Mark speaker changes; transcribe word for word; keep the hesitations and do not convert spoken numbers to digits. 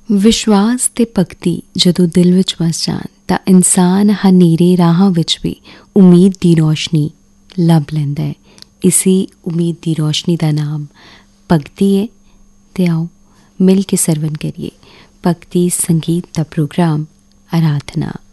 Speaker 1: ਵਿਸ਼ਵਾਸ ਤੇ ਭਗਤੀ ਜਦੋਂ ਦਿਲ ਵਿੱਚ ਵਸ ਜਾਣ ਤਾਂ ਇਨਸਾਨ ਹਨੇਰੇ ਰਾਹਾਂ ਵਿੱਚ ਵੀ ਉਮੀਦ ਦੀ ਰੋਸ਼ਨੀ ਲੱਭ ਲੈਂਦਾ ਹੈ। ਇਸੀ ਉਮੀਦ ਦੀ ਰੋਸ਼ਨੀ ਦਾ ਨਾਮ ਭਗਤੀ ਹੈ। ਤੇ ਆਓ ਮਿਲ ਕੇ ਸਰਵਨ ਕਰੀਏ ਭਗਤੀ ਸੰਗੀਤ ਦਾ ਪ੍ਰੋਗਰਾਮ ਆਰਾਧਨਾ।